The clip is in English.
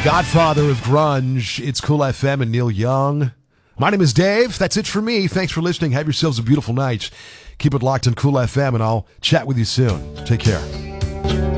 Godfather of grunge. It's Cool FM and Neil Young. My name is Dave. That's it for me. Thanks for listening. Have yourselves a beautiful night. Keep it locked on Cool FM, and I'll chat with you soon. Take care.